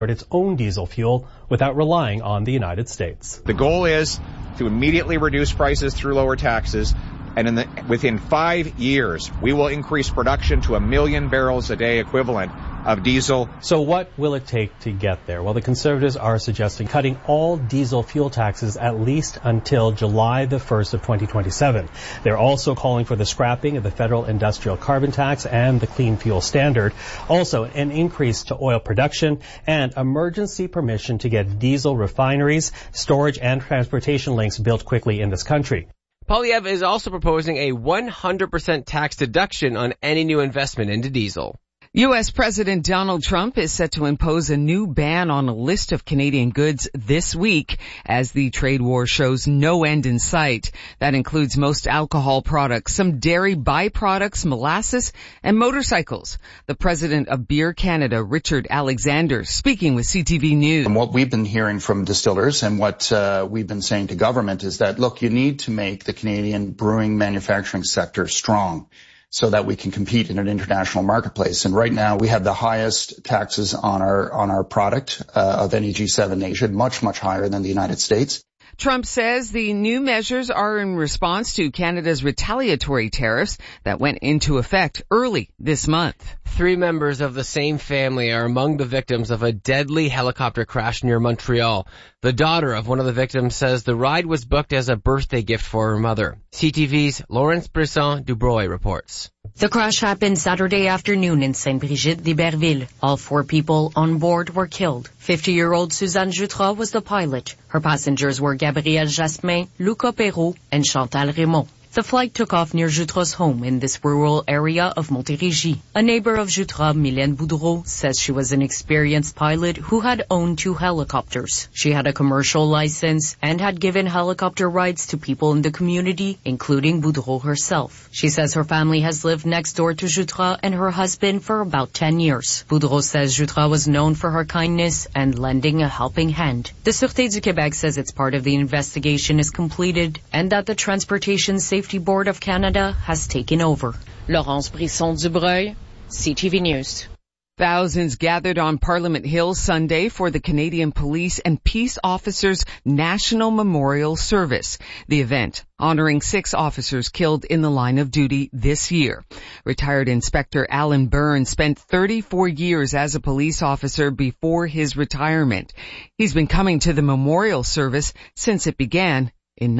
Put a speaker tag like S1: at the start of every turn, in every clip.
S1: its own diesel fuel without relying on the United States.
S2: The goal is to immediately reduce prices through lower taxes, and within 5 years, we will increase production to 1 million barrels a day equivalent of diesel.
S1: So what will it take to get there? Well, the Conservatives are suggesting cutting all diesel fuel taxes at least until July the 1st of 2027. They're also calling for the scrapping of the federal industrial carbon tax and the clean fuel standard. Also, an increase to oil production and emergency permission to get diesel refineries, storage and transportation links built quickly in this country.
S3: Poilievre is also proposing a 100% tax deduction on any new investment into diesel.
S4: U.S. President Donald Trump is set to impose a new ban on a list of Canadian goods this week as the trade war shows no end in sight. That includes most alcohol products, some dairy byproducts, molasses, and motorcycles. The president of Beer Canada, Richard Alexander, speaking with CTV News.
S5: And what we've been hearing from distillers and what we've been saying to government is that, look, you need to make the Canadian brewing manufacturing sector strong so that we can compete in an international marketplace. And right now we have the highest taxes on our product of any G7 nation, much higher than the United States.
S4: Trump says the new measures are in response to Canada's retaliatory tariffs that went into effect early this month.
S3: 3 members of the same family are among the victims of a deadly helicopter crash near Montreal. The daughter of one of the victims says the ride was booked as a birthday gift for her mother. CTV's Lawrence Brisson-Dubroy reports.
S6: The crash happened Saturday afternoon in Sainte-Brigitte-d'Iberville. All 4 people on board were killed. 50-year-old Suzanne Jutras was the pilot. Her passengers were Gabrielle Jasmin, Luca Perrault, and Chantal Raymond. The flight took off near Jutras' home in this rural area of Montérégie. A neighbor of Jutras, Mylène Boudreau, says she was an experienced pilot who had owned 2 helicopters. She had a commercial license and had given helicopter rides to people in the community, including Boudreau herself. She says her family has lived next door to Jutras and her husband for about 10 years. Boudreau says Jutras was known for her kindness and lending a helping hand. The Sûreté du Québec says its part of the investigation is completed and that the Transportation Safety Board of Canada has taken over. Laurence Brisson-Dubreuil, CTV News.
S4: Thousands gathered on Parliament Hill Sunday for the Canadian Police and Peace Officers National Memorial Service, the event honoring 6 officers killed in the line of duty this year. Retired Inspector Alan Byrne spent 34 years as a police officer before his retirement. He's been coming to the memorial service since it began in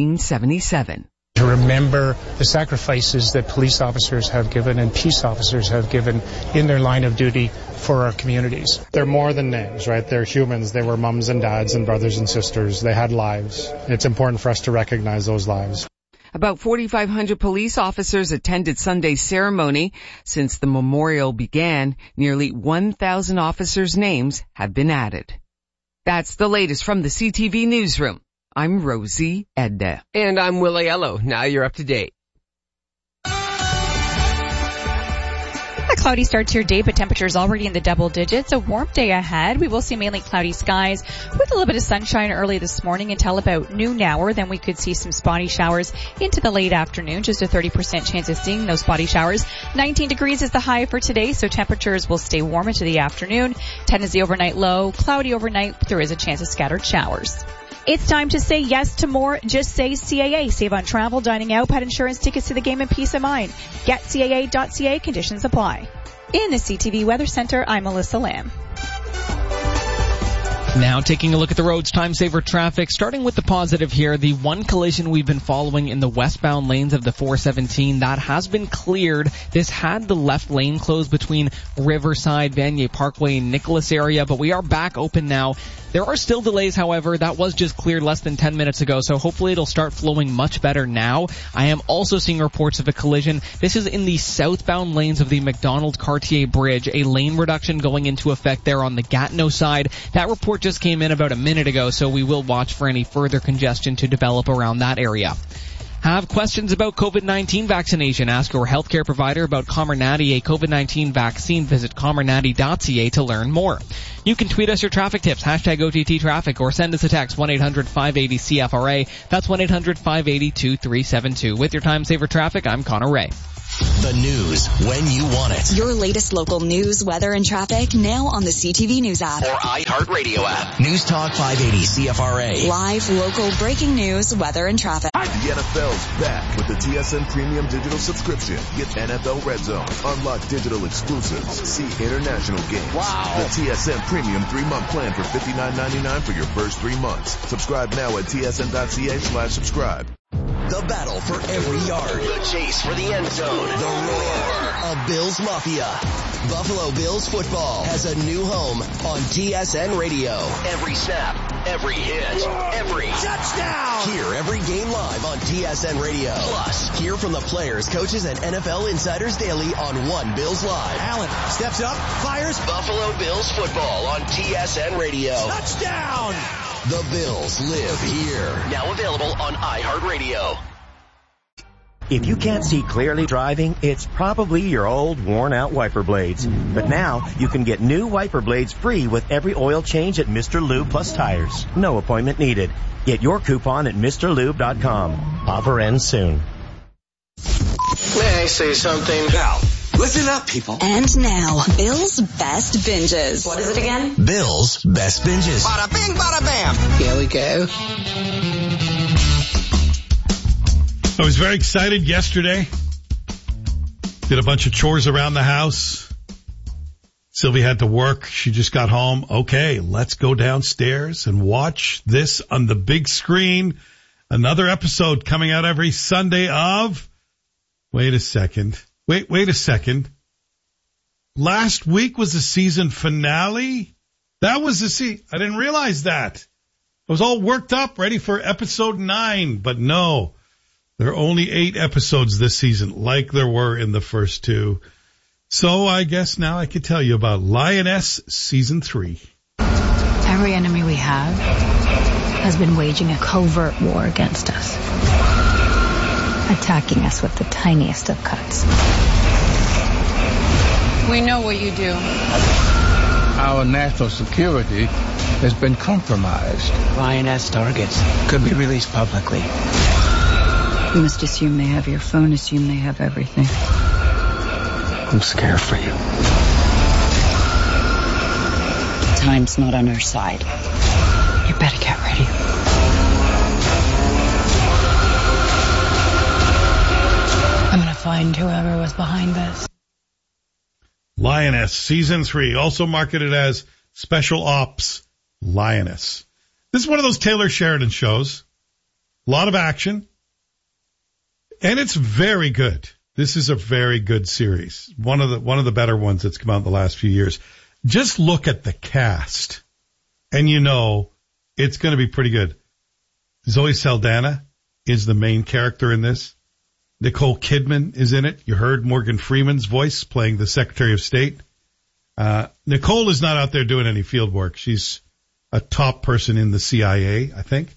S4: 1977.
S7: To remember the sacrifices that police officers have given and peace officers have given in their line of duty for our communities. They're more than names, right? They're humans. They were mums and dads and brothers and sisters. They had lives. It's important for us to recognize those lives.
S4: About 4,500 police officers attended Sunday's ceremony. Since the memorial began, nearly 1,000 officers' names have been added. That's the latest from the CTV Newsroom. I'm Rosie Edda.
S3: And I'm Will Aiello. Now you're up to date.
S8: A cloudy start to your day, but temperatures already in the double digits. A warm day ahead. We will see mainly cloudy skies with a little bit of sunshine early this morning until about noon hour. Then we could see some spotty showers into the late afternoon. Just a 30% chance of seeing those spotty showers. 19 degrees is the high for today, so temperatures will stay warm into the afternoon. 10 is the overnight low. Cloudy overnight, but there is a chance of scattered showers. It's time to say yes to more. Just say CAA. Save on travel, dining out, pet insurance, tickets to the game, and peace of mind. Get CAA.ca. Conditions apply. In the CTV Weather Center, I'm Melissa Lamb.
S9: Now taking a look at the roads, time saver traffic, starting with the positive here. The one collision we've been following in the westbound lanes of the 417, that has been cleared. This had the left lane closed between Riverside, Vanier Parkway, and Nicholas area, but we are back open now. There are still delays, however. That was just cleared less than 10 minutes ago, so hopefully it'll start flowing much better now. I am also seeing reports of a collision. This is in the southbound lanes of the McDonald-Cartier Bridge, a lane reduction going into effect there on the Gatineau side. That report just came in about a minute ago, so we will watch for any further congestion to develop around that area. Have questions about COVID-19 vaccination? Ask your healthcare provider about Comirnaty, a COVID-19 vaccine. Visit comirnaty.ca to learn more. You can tweet us your traffic tips, hashtag OTT traffic, or send us a text, 1-800-580-CFRA. That's 1-800-580-2372. With your time saver traffic, I'm Connor Ray.
S10: The news when you want it.
S11: Your latest local news, weather, and traffic now on the CTV News app.
S10: Or iHeartRadio app. News Talk 580 CFRA.
S11: Live, local, breaking news, weather, and traffic.
S12: The NFL's back with the TSN Premium Digital subscription. Get NFL Red Zone, unlock digital exclusives, see international games. Wow. The TSN Premium 3-month plan for $59.99 for your first 3 months. Subscribe now at tsn.ca/subscribe.
S10: The battle for every yard. The chase for the end zone. The roar of Bills Mafia. Buffalo Bills football has a new home on TSN Radio. Every snap, every hit, every touchdown. Hear every game live on TSN Radio. Plus, hear from the players, coaches, and NFL insiders daily on One Bills Live. Allen steps up, fires. Buffalo Bills football on TSN Radio. Touchdown! The Bills live here. Now available on iHeartRadio.
S13: If you can't see clearly driving, it's probably your old worn-out wiper blades. But now, you can get new wiper blades free with every oil change at Mr. Lube Plus Tires. No appointment needed. Get your coupon at MrLube.com. Offer ends soon.
S14: May I say something?
S10: Now, listen up, people.
S11: And now, Bill's Best Binges.
S6: What is it again?
S10: Bill's Best Binges.
S14: Bada bing, bada bam. Here we go.
S15: I was very excited yesterday. Did a bunch of chores around the house. Sylvia had to work. She just got home. Okay, let's go downstairs and watch this on the big screen. Another episode coming out every Sunday of... Wait a second. Last week was the season finale? That was the season. I didn't realize that. I was all worked up, ready for episode 9, but no. There are only 8 episodes this season, like there were in the first 2. So I guess now I could tell you about Lioness Season 3.
S16: Every enemy we have has been waging a covert war against us, attacking us with the tiniest of cuts.
S17: We know what you do.
S18: Our national security has been compromised.
S19: Lioness targets could be released publicly.
S16: You must assume they have your phone, assume they have everything.
S19: I'm scared for you.
S16: Time's not on our side. You better get ready. I'm gonna find whoever was behind this.
S15: Lioness Season 3, also marketed as Special Ops Lioness. This is one of those Taylor Sheridan shows. A lot of action. And it's very good. This is a very good series. One of the better ones that's come out in the last few years. Just look at the cast, and you know it's going to be pretty good. Zoe Saldana is the main character in this. Nicole Kidman is in it. You heard Morgan Freeman's voice playing the Secretary of State. Nicole is not out there doing any field work. She's a top person in the CIA, I think.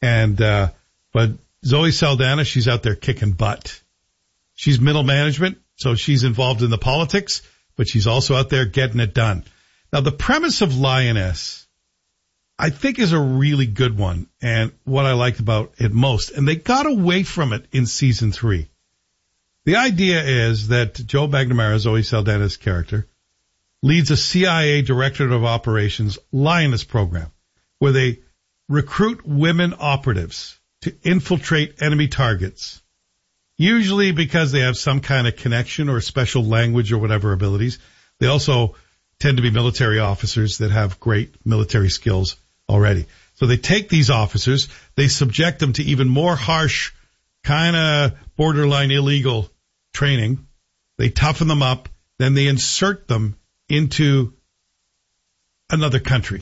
S15: But Zoe Saldana, she's out there kicking butt. She's middle management, so she's involved in the politics, but she's also out there getting it done. Now, the premise of Lioness, I think, is a really good one, and what I liked about it most. And they got away from it in Season 3. The idea is that Joe McNamara, Zoe Saldana's character, leads a CIA Directorate of Operations Lioness program, where they recruit women operatives to infiltrate enemy targets, usually because they have some kind of connection or special language or whatever abilities. They also tend to be military officers that have great military skills already. So they take these officers, they subject them to even more harsh, kind of borderline illegal training. They toughen them up, then they insert them into another country,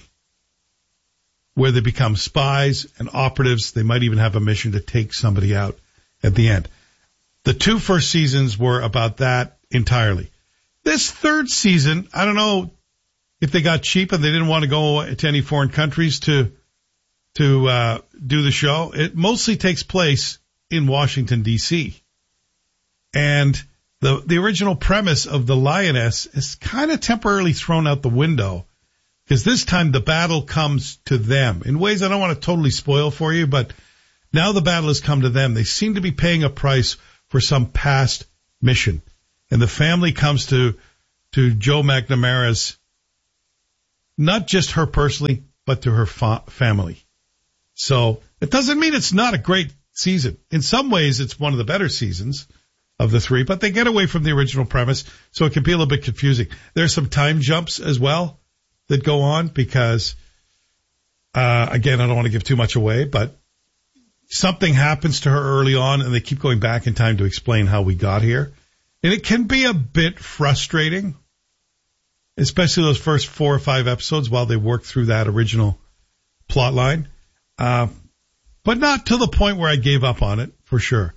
S15: where they become spies and operatives. They might even have a mission to take somebody out at the end. The 2 first seasons were about that entirely. This 3rd season, I don't know if they got cheap and they didn't want to go to any foreign countries to do the show. It mostly takes place in Washington, D.C. And the original premise of the Lioness is kind of temporarily thrown out the window, because this time the battle comes to them in ways I don't want to totally spoil for you, but now the battle has come to them. They seem to be paying a price for some past mission. And the family comes to Joe McNamara's, not just her personally, but to her family. So it doesn't mean it's not a great season. In some ways, it's one of the better seasons of the three, but they get away from the original premise, so it can be a little bit confusing. There's some time jumps as well that go on because, again, I don't want to give too much away, but something happens to her early on, and they keep going back in time to explain how we got here. And it can be a bit frustrating, especially those first 4 or 5 episodes while they work through that original plot line. But not to the point where I gave up on it, for sure.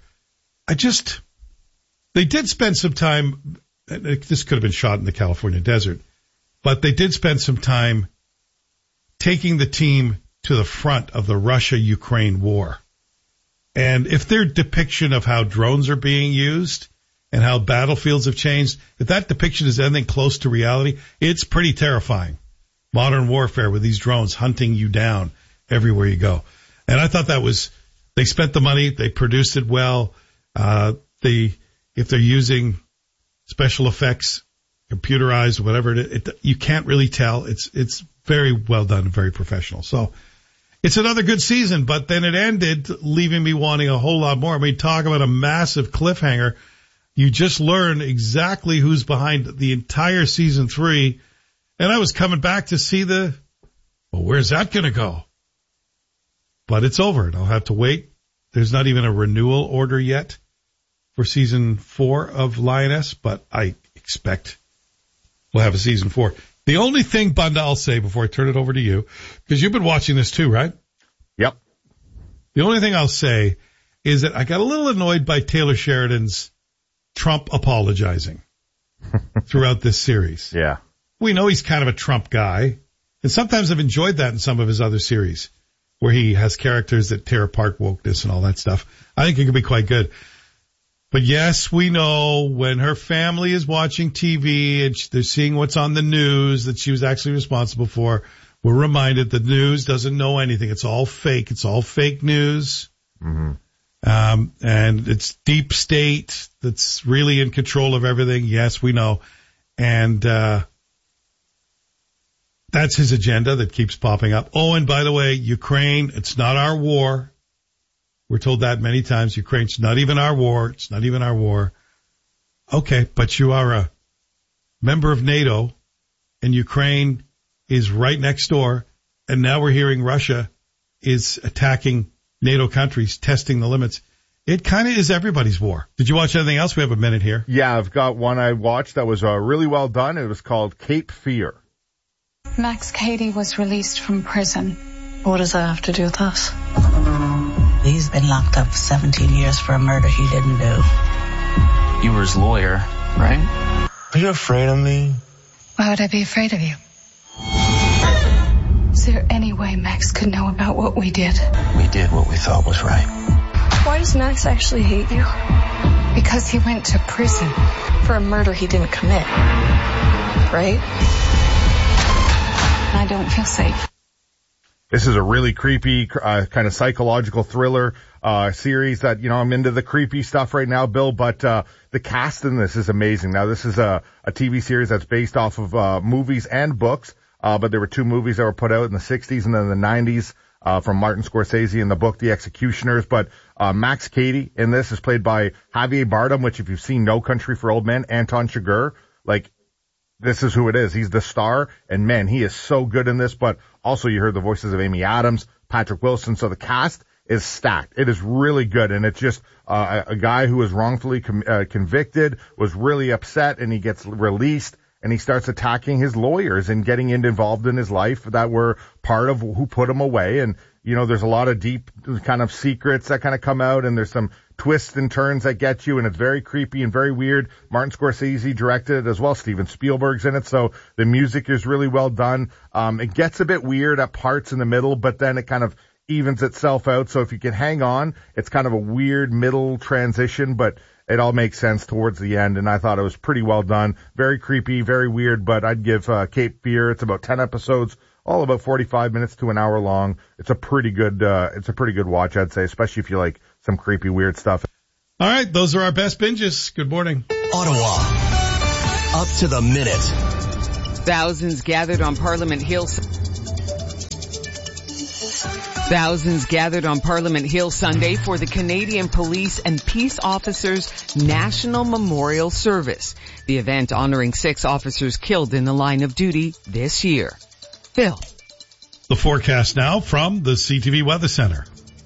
S15: They did spend some time, this could have been shot in the California desert, but they did spend some time taking the team to the front of the Russia-Ukraine war. And if their depiction of how drones are being used and how battlefields have changed, if that depiction is anything close to reality, it's pretty terrifying. Modern warfare with these drones hunting you down everywhere you go. And I thought they spent the money, they produced it well. If they're using special effects, computerized, whatever you can't really tell. It's very well done, very professional. So it's another good season, but then it ended leaving me wanting a whole lot more. I mean, talk about a massive cliffhanger. You just learn exactly who's behind the entire season 3. And I was coming back to see where's that going to go? But it's over, and I'll have to wait. There's not even a renewal order yet for season 4 of Lioness, but I expect we'll have a season 4. The only thing, Bunda, I'll say before I turn it over to you, because you've been watching this too, right?
S17: Yep.
S15: The only thing I'll say is that I got a little annoyed by Taylor Sheridan's Trump apologizing throughout this series.
S17: Yeah.
S15: We know he's kind of a Trump guy, and sometimes I've enjoyed that in some of his other series where he has characters that tear apart wokeness and all that stuff. I think it can be quite good. But yes, we know when her family is watching TV and they're seeing what's on the news that she was actually responsible for, we're reminded the news doesn't know anything. It's all fake. It's all fake news.
S17: Mm-hmm.
S15: And it's deep state that's really in control of everything. Yes, we know. And that's his agenda that keeps popping up. Oh, and by the way, Ukraine, it's not our war. We're told that many times. Ukraine's not even our war. It's not even our war. Okay, but you are a member of NATO, and Ukraine is right next door, and now we're hearing Russia is attacking NATO countries, testing the limits. It kind of is everybody's war. Did you watch anything else? We have a minute here.
S17: Yeah, I've got one I watched that was really well done. It was called Cape Fear.
S20: Max Cady was released from prison.
S21: What does that have to do with us? He's been locked up for 17 years for a murder he didn't do.
S19: You were his lawyer, right?
S21: Are you afraid of me?
S20: Why would I be afraid of you? Is there any way Max could know about what we did?
S19: We did what we thought was right.
S21: Why does Max actually hate you?
S20: Because he went to prison.
S21: For a murder he didn't commit. Right?
S20: I don't feel safe.
S17: This is a really creepy, kind of psychological thriller, series that, I'm into the creepy stuff right now, Bill, but, the cast in this is amazing. Now, this is a TV series that's based off of, movies and books, but there were 2 movies that were put out in the 60s and then the 90s, from Martin Scorsese in the book, The Executioners, but, Max Cady in this is played by Javier Bardem, which if you've seen No Country for Old Men, Anton Chigurh, this is who it is. He's the star, and man, he is so good in this, but also you heard the voices of Amy Adams, Patrick Wilson, so the cast is stacked. It is really good, and it's just a guy who was wrongfully convicted, was really upset, and he gets released, and he starts attacking his lawyers and getting involved in his life that were part of who put him away, and there's a lot of deep kind of secrets that kind of come out, and there's some twists and turns that get you, and it's very creepy and very weird. Martin Scorsese directed it as well. Steven Spielberg's in it, so the music is really well done. It gets a bit weird at parts in the middle, but then it kind of evens itself out. So if you can hang on, it's kind of a weird middle transition, but it all makes sense towards the end, and I thought it was pretty well done. Very creepy, very weird, but I'd give Cape Fear, it's about 10 episodes, all about 45 minutes to an hour long. It's a pretty good watch, I'd say, especially if you like some creepy, weird stuff.
S15: All right, those are our best binges. Good morning.
S10: Ottawa, up to the minute.
S4: Thousands gathered on Parliament Hill Sunday for the Canadian Police and Peace Officers National Memorial Service, the event honoring 6 officers killed in the line of duty this year. Phil.
S15: The forecast now from the CTV Weather Center.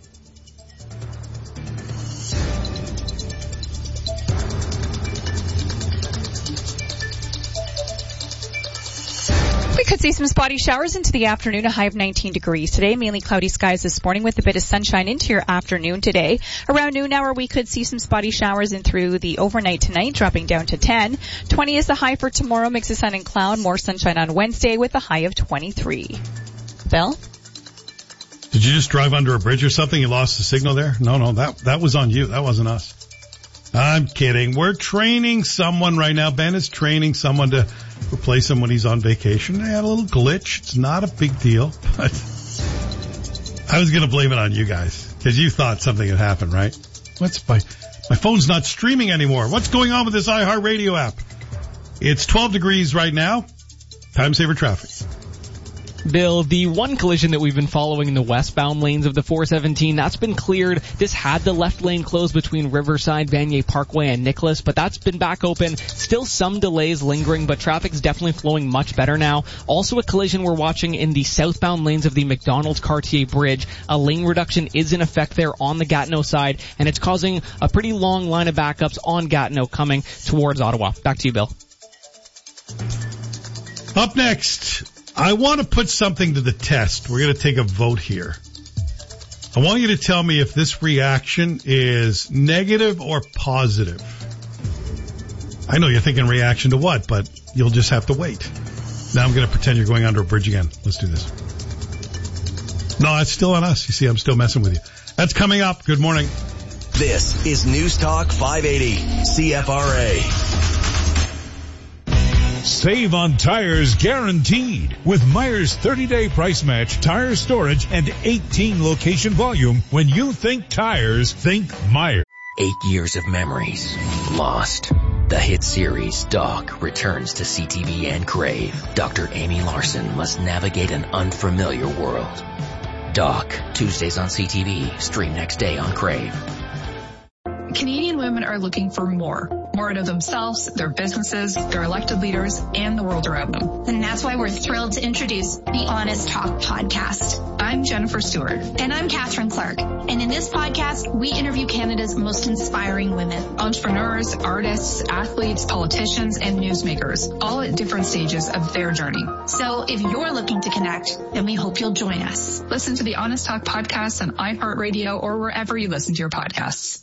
S8: We could see some spotty showers into the afternoon, a high of 19 degrees today. Mainly cloudy skies this morning with a bit of sunshine into your afternoon today. Around noon hour, we could see some spotty showers in through the overnight tonight, dropping down to 10. 20 is the high for tomorrow, mix of sun and cloud. More sunshine on Wednesday with a high of 23. Bill?
S15: Did you just drive under a bridge or something? You lost the signal there? No, that was on you. That wasn't us. I'm kidding. We're training someone right now. Ben is training someone to replace him when he's on vacation. They had a little glitch. It's not a big deal, but I was going to blame it on you guys because you thought something had happened, right? My phone's not streaming anymore. What's going on with this iHeartRadio app? It's 12 degrees right now. Time saver traffic.
S9: Bill, the one collision that we've been following in the westbound lanes of the 417, that's been cleared. This had the left lane closed between Riverside, Vanier Parkway, and Nicholas, but that's been back open. Still some delays lingering, but traffic's definitely flowing much better now. Also a collision we're watching in the southbound lanes of the McDonald-Cartier Bridge. A lane reduction is in effect there on the Gatineau side, and it's causing a pretty long line of backups on Gatineau coming towards Ottawa. Back to you, Bill.
S15: Up next, I want to put something to the test. We're going to take a vote here. I want you to tell me if this reaction is negative or positive. I know you're thinking reaction to what, but you'll just have to wait. Now I'm going to pretend you're going under a bridge again. Let's do this. No, it's still on us. You see, I'm still messing with you. That's coming up. Good morning.
S10: This is News Talk 580, CFRA.
S2: Save on tires guaranteed with Meijer's 30-day price match, tire storage, and 18 location volume. When you think tires, think Meijer.
S19: 8 years of memories lost. The hit series Doc returns to CTV and Crave. Dr. Amy Larson must navigate an unfamiliar world. Doc, Tuesdays on CTV, stream next day on Crave.
S22: Canadian women are looking for more out of themselves, their businesses, their elected leaders, and the world around them.
S23: And that's why we're thrilled to introduce the Honest Talk podcast.
S22: I'm Jennifer Stewart.
S23: And I'm Catherine Clark. And in this podcast, we interview Canada's most inspiring women.
S22: Entrepreneurs, artists, athletes, politicians, and newsmakers, all at different stages of their journey.
S23: So if you're looking to connect, then we hope you'll join us.
S22: Listen to the Honest Talk podcast on iHeartRadio or wherever you listen to your podcasts.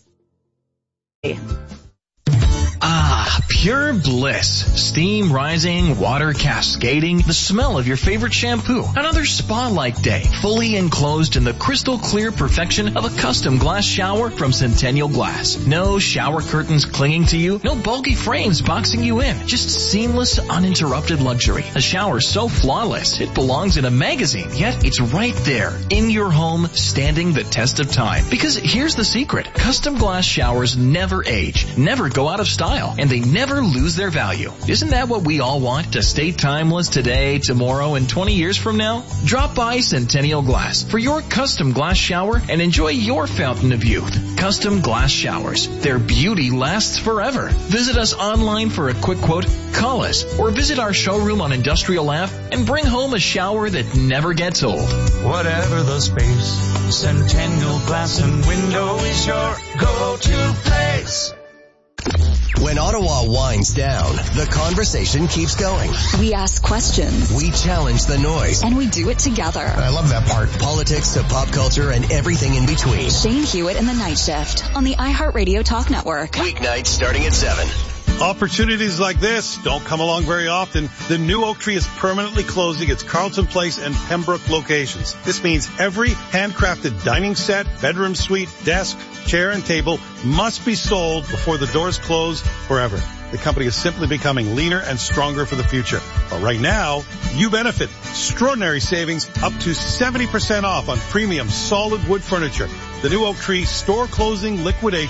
S24: Ah, pure bliss. Steam rising, water cascading, the smell of your favorite shampoo. Another spa-like day, fully enclosed in the crystal clear perfection of a custom glass shower from Centennial Glass. No shower curtains clinging to you, no bulky frames boxing you in. Just seamless, uninterrupted luxury. A shower so flawless, it belongs in a magazine, yet it's right there, in your home, standing the test of time. Because here's the secret. Custom glass showers never age, never go out of style, and they never lose their value. Isn't that what we all want? To stay timeless today, tomorrow, and 20 years from now? Drop by Centennial Glass for your custom glass shower and enjoy your fountain of youth. Custom glass showers. Their beauty lasts forever. Visit us online for a quick quote, call us, or visit our showroom on Industrial Ave and bring home a shower that never gets old.
S25: Whatever the space, Centennial Glass and Window is your go-to place.
S10: When Ottawa winds down, the conversation keeps going.
S11: We ask questions.
S10: We challenge the noise.
S11: And we do it together.
S10: I love that part. Politics to pop culture and everything in between.
S11: Shane Hewitt in the Night Shift on the iHeartRadio Talk Network.
S10: Weeknights starting at 7.
S15: Opportunities like this don't come along very often. The new Oak Tree is permanently closing its Carleton Place and Pembroke locations. This means every handcrafted dining set, bedroom suite, desk, chair, and table must be sold before the doors close forever. The company is simply becoming leaner and stronger for the future. But right now, you benefit. Extraordinary savings up to 70% off on premium solid wood furniture. The new Oak Tree store closing liquidation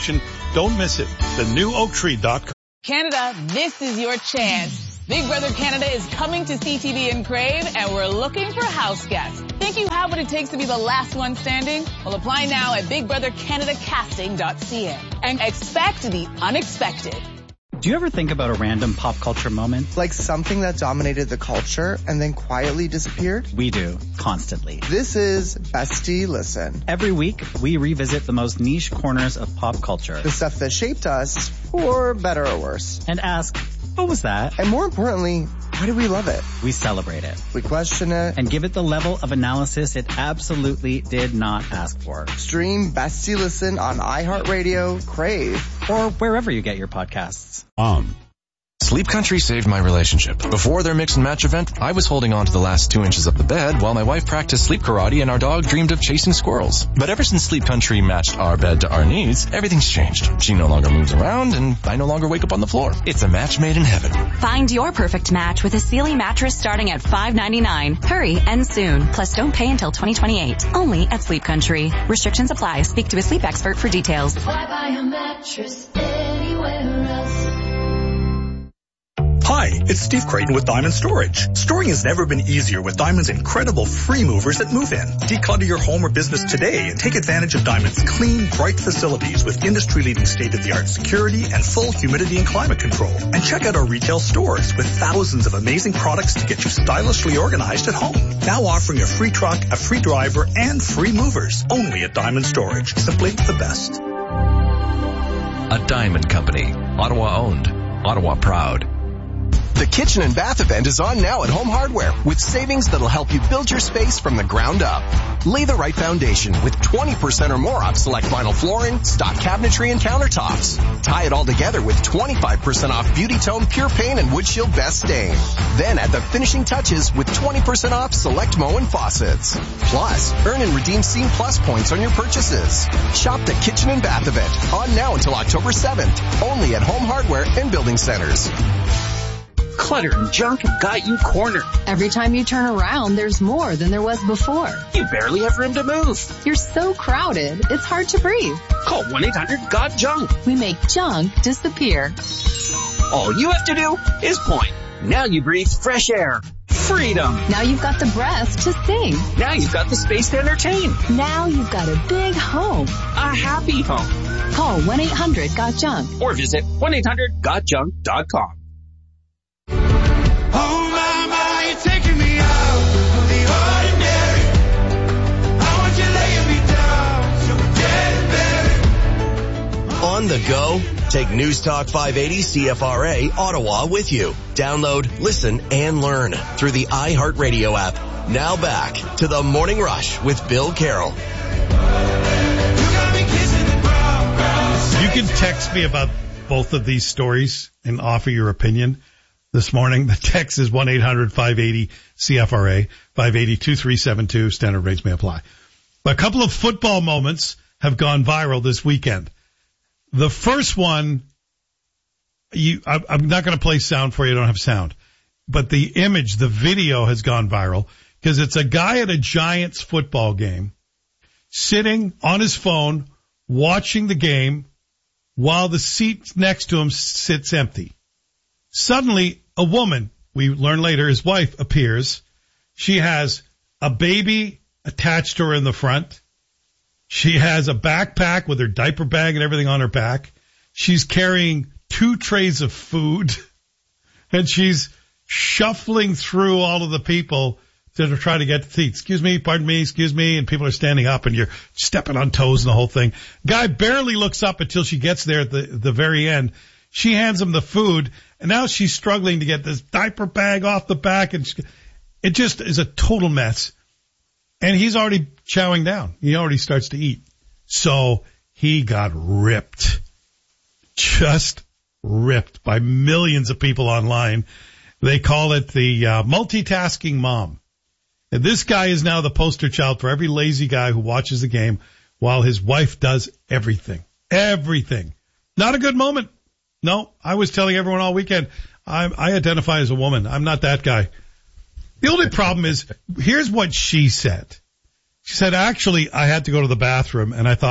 S15: Don't miss it. TheNewOakTree.com.
S1: Canada, this is your chance. Big Brother Canada is coming to CTV and Crave, and we're looking for house guests. Think you have what it takes to be the last one standing? Well, apply now at BigBrotherCanadaCasting.ca and expect the unexpected.
S3: Do you ever think about a random pop culture moment?
S5: Like something that dominated the culture and then quietly disappeared?
S3: We do, constantly.
S5: This is Bestie Listen.
S3: Every week, we revisit the most niche corners of pop culture.
S5: The stuff that shaped us, for better or worse.
S3: And ask, what was that?
S5: And more importantly, why do we love it?
S3: We celebrate it.
S5: We question it.
S3: And give it the level of analysis it absolutely did not ask for.
S5: Stream Bestie Listen on iHeartRadio, Crave,
S3: or wherever you get your podcasts.
S7: Sleep Country saved my relationship. Before their mix and match event, I was holding on to the last 2 inches of the bed while my wife practiced sleep karate and our dog dreamed of chasing squirrels. But ever since Sleep Country matched our bed to our needs, everything's changed. She no longer moves around and I no longer wake up on the floor. It's a match made in heaven.
S12: Find your perfect match with a Sealy mattress starting at $5.99. Hurry, end soon. Plus don't pay until 2028. Only at Sleep Country. Restrictions apply. Speak to a sleep expert for details.
S26: Why buy a mattress anywhere else?
S27: Hi, it's Steve Creighton with Diamond Storage. Storing has never been easier with Diamond's incredible free movers at Move In. Declutter your home or business today and take advantage of Diamond's clean, bright facilities with industry-leading state-of-the-art security and full humidity and climate control. And check out our retail stores with thousands of amazing products to get you stylishly organized at home. Now offering a free truck, a free driver, and free movers. Only at Diamond Storage. Simply the best.
S7: A Diamond Company. Ottawa owned. Ottawa proud.
S10: The Kitchen and Bath event is on now at Home Hardware with savings that'll help you build your space from the ground up. Lay the right foundation with 20% or more off select vinyl flooring, stock cabinetry, and countertops. Tie it all together with 25% off Beauty Tone Pure Paint and Wood Shield Best Stain. Then add the finishing touches with 20% off select Moen faucets. Plus, earn and redeem Scene Plus points on your purchases. Shop the Kitchen and Bath event on now until October 7th. Only at Home Hardware and Building Centers.
S28: Clutter and junk have got you cornered.
S29: Every time you turn around, there's more than there was before.
S28: You barely have room to move.
S29: You're so crowded, it's hard to breathe.
S28: Call 1-800-GOT-JUNK.
S29: We make junk disappear.
S28: All you have to do is point. Now you breathe fresh air. Freedom.
S29: Now you've got the breath to sing.
S28: Now you've got the space to entertain.
S29: Now you've got a big home.
S28: A happy home.
S29: Call 1-800-GOT-JUNK.
S28: Or visit 1-800-GOTJUNK.com.
S25: Oh my, you're taking me out of the ordinary. I want you laying me down, so get better.
S10: On the go, take News Talk 580 CFRA Ottawa with you. Download, listen, and learn through the iHeartRadio app. Now back to the Morning Rush with Bill Carroll.
S15: You can text me about both of these stories and offer your opinion. This morning, the text is 1-800-580-CFRA, 580-2372. Standard rates may apply. A couple of football moments have gone viral this weekend. The first one, I'm not going to play sound for you. I don't have sound. But the image, the video has gone viral because it's a guy at a Giants football game sitting on his phone watching the game while the seat next to him sits empty. Suddenly, a woman, we learn later, his wife, appears. She has a baby attached to her in the front. She has a backpack with her diaper bag and everything on her back. She's carrying 2 trays of food, and she's shuffling through all of the people to try to get to seats. Excuse me, pardon me, excuse me, and people are standing up, and you're stepping on toes and the whole thing. Guy barely looks up until she gets there at the very end. She hands him the food, and now she's struggling to get this diaper bag off the back, and it just is a total mess. And he's already chowing down. He already starts to eat. So he got ripped. Just ripped by millions of people online. They call it the multitasking mom. And this guy is now the poster child for every lazy guy who watches the game while his wife does everything. Everything. Not a good moment. No, I was telling everyone all weekend, I identify as a woman. I'm not that guy. The only problem is, here's what she said. She said, actually, I had to go to the bathroom, and I thought,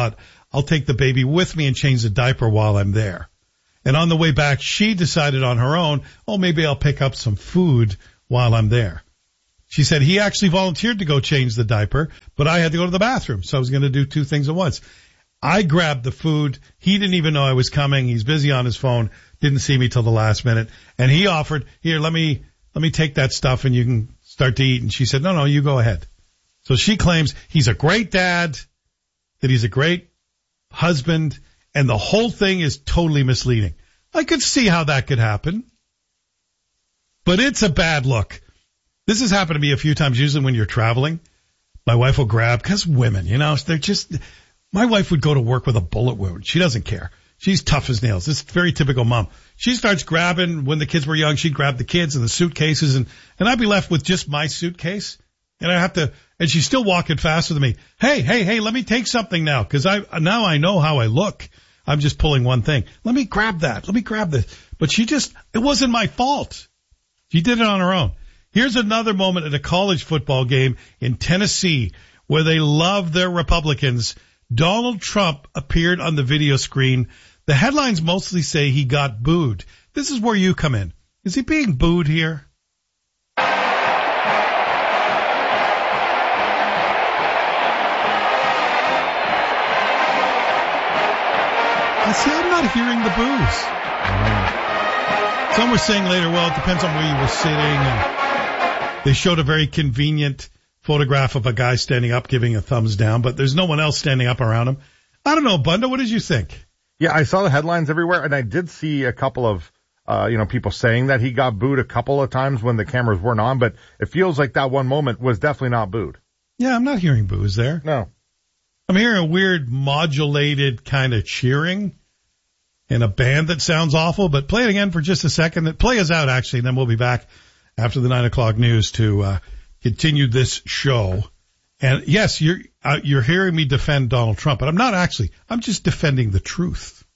S15: I'll take the baby with me and change the diaper while I'm there. And on the way back, she decided on her own, maybe I'll pick up some food while I'm there. She said he actually volunteered to go change the diaper, but I had to go to the bathroom, so I was going to do two things at once. I grabbed the food. He didn't even know I was coming. He's busy on his phone, didn't see me till the last minute. And he offered, here, let me take that stuff and you can start to eat. And she said, no, you go ahead. So she claims he's a great dad, that he's a great husband, and the whole thing is totally misleading. I could see how that could happen, but it's a bad look. This has happened to me a few times, usually when you're traveling. My wife will grab, because women, they're just, my wife would go to work with a bullet wound. She doesn't care. She's tough as nails. This is very typical mom. She starts grabbing, when the kids were young, she'd grab the kids and the suitcases, and I'd be left with just my suitcase. And and she's still walking faster than me. Hey, let me take something now, because now I know how I look. I'm just pulling one thing. Let me grab that. Let me grab this. But it wasn't my fault. She did it on her own. Here's another moment at a college football game in Tennessee where they love their Republicans. Donald Trump appeared on the video screen. The headlines mostly say he got booed. This is where you come in. Is he being booed here? See, I'm not hearing the boos. Some were saying later, well, it depends on where you were sitting. And they showed a very convenient photograph of a guy standing up giving a thumbs down, but there's no one else standing up around him. I don't know, Bunda, what did you think?
S4: Yeah, I saw the headlines everywhere, and I did see a couple of people saying that he got booed a couple of times when the cameras weren't on, but it feels like that one moment was definitely not booed.
S15: Yeah, I'm not hearing boos there.
S4: No.
S15: I'm hearing a weird modulated kind of cheering in a band that sounds awful, but play it again for just a second. Play us out, actually, and then we'll be back after the 9 o'clock news to continue this show. And yes, you're hearing me defend Donald Trump, but I'm not actually. I'm just defending the truth.